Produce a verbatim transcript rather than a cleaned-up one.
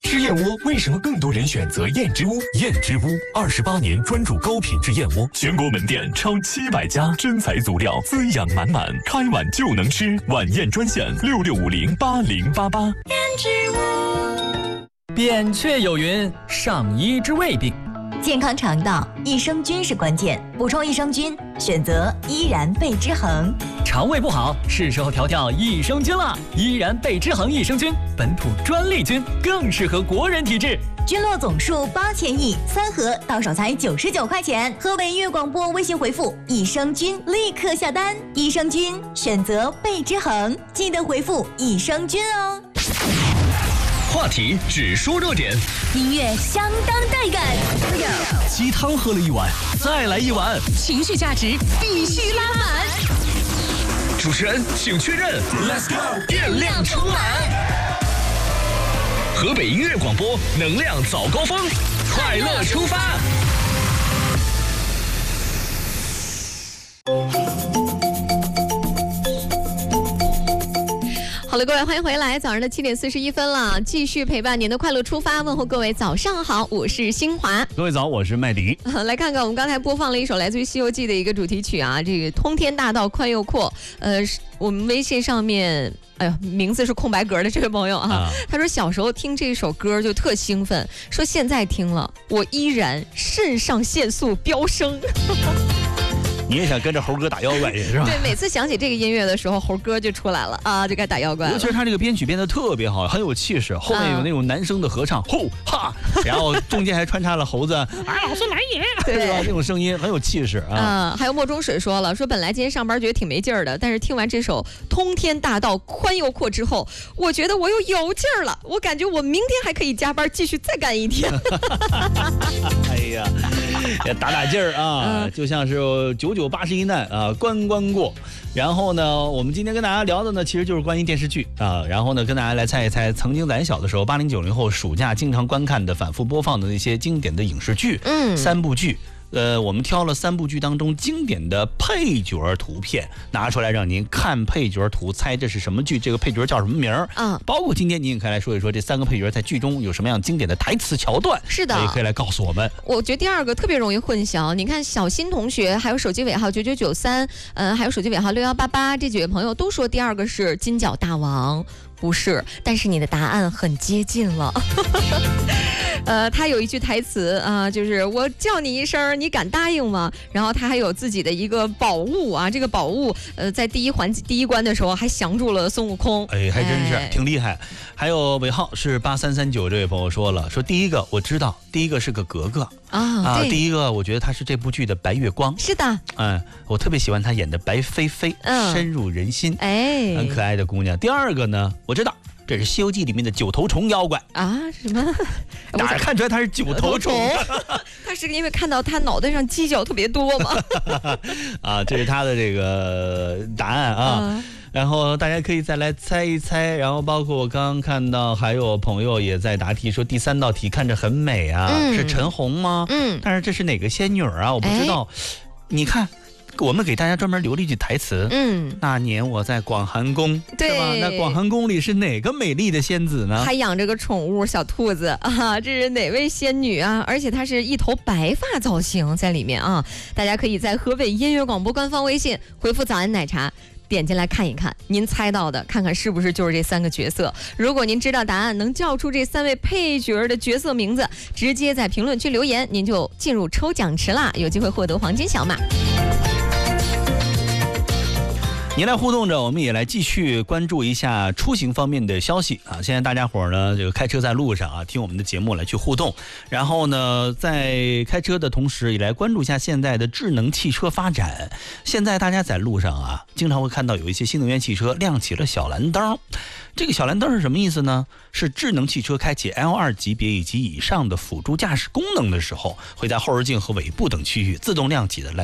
吃燕窝为什么更多人选择燕之屋？燕之屋二十八年专注高品质燕窝，全国门店超七百家，真材足料，滋养满满，开碗就能吃。晚宴专线六六五零八零八八。 燕之屋。 扁鹊有云：上医之未病。 健康肠道，益生菌是关键。补充益生菌，选择依然贝之恒。 肠胃不好，是时候调调益生菌了。依然贝之恒益生菌，本土专利菌，更适合国人体质。 菌落总数八千亿，三盒到手才九十九块钱。河北音乐广播微信回复益生菌，立刻下单。益生菌选择贝之恒，记得回复益生菌哦。 话题只说热点， 音乐相当带感。 鸡汤喝了一碗，再来一碗， 情绪价值必须拉满。 主持人请确认 ，Let's go， 电量充满。河北音乐广播，能量早高峰，快乐出发。 好了，各位，欢迎回来！早上的七点四十一分了，继续陪伴您的快乐出发，问候各位早上好，我是新华。 各位早，我是麦迪。 来看看我们刚才播放了一首来自于《西游记》的一个主题曲啊，这个通天大道宽又阔。呃，我们微信上面，哎呀，名字是空白格的这位朋友啊，啊他说小时候听这首歌就特兴奋，说现在听了我依然肾上腺素飙升。 你也想跟着猴哥打妖怪是吧？ 对，每次想起这个音乐的时候，猴哥就出来了啊，就该打妖怪了。 尤其是他这个编曲编得特别好，很有气势，后面有那种男生的合唱，吼哈，然后中间还穿插了猴子，哎，老孙来也，对吧？那种声音很有气势啊。 啊，还有墨中水说了，说本来今天上班觉得挺没劲儿的，但是听完这首《通天大道宽又阔》之后，我觉得我又有劲儿了，我感觉我明天还可以加班继续再干一天。 哎呀，也打打劲儿啊，嗯、就像是九九八十一难啊，关关过。然后呢，我们今天跟大家聊的呢，其实就是关于电视剧啊。然后呢，跟大家来猜一猜，曾经咱小的时候，八零九零后暑假经常观看的、反复播放的那些经典的影视剧，嗯，三部剧。呃，我们挑了三部剧当中经典的配角图片拿出来，让您看配角图，猜这是什么剧，这个配角叫什么名儿。嗯，包括今天您也可以来说一说这三个配角在剧中有什么样经典的台词桥段。 是的， 也可以来告诉我们。 我觉得第二个特别容易混淆，你看小新同学，还有手机尾号九九九三，嗯，还有手机尾号六幺八八这几位朋友都说第二个是金角大王。不是，但是你的答案很接近了。呃，他有一句台词啊、呃，就是我叫你一声，你敢答应吗？然后他还有自己的一个宝物啊，这个宝物呃，在第一环第一关的时候还降住了孙悟空。 哎，还真是、哎、挺厉害。还有尾号是八三三九这位朋友说了，说第一个我知道，第一个是个格格啊啊，第一个我觉得他是这部剧的白月光。 是的， 嗯，我特别喜欢他演的白飞飞，嗯，深入人心， 哎， 很可爱的姑娘。第二个呢？我知道，这是《西游记》里面的九头虫妖怪啊？什么？ 哪看出来他是九头虫？ 他是因为看到他脑袋上犄角特别多吗？ 啊，这是他的这个答案啊。啊然后大家可以再来猜一猜，然后包括我刚刚看到还有朋友也在答题，说第三道题看着很美啊，嗯、是陈红吗？嗯，但是这是哪个仙女啊？我不知道。你看。我们给大家专门留了一句台词，嗯，那年我在广寒宫， 对是吧？那广寒宫里是哪个美丽的仙子呢？ 还养着个宠物小兔子啊，这是哪位仙女啊？而且她是一头白发造型在里面啊，大家可以在河北音乐广播官方微信回复早安奶茶，点进来看一看，您猜到的看看是不是就是这三个角色。如果您知道答案，能叫出这三位配角的角色名字，直接在评论区留言，您就进入抽奖池啦，有机会获得黄金小马。 您来互动着，我们也来继续关注一下出行方面的消息啊！现在大家伙呢，这个开车在路上啊，听我们的节目来去互动，然后呢，在开车的同时也来关注一下现在的智能汽车发展。现在大家在路上啊，经常会看到有一些新能源汽车亮起了小蓝灯。这个小蓝灯是什么意思呢？是智能汽车开启 L 二 级别以及以上的辅助驾驶功能的时候，会在后视镜和尾部等区域自动亮起的蓝